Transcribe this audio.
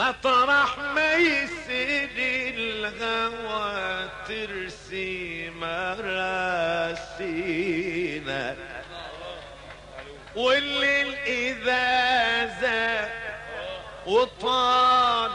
مطرح ما يسير الهوى ترسي مراسينا، والليل إذا زاد وطال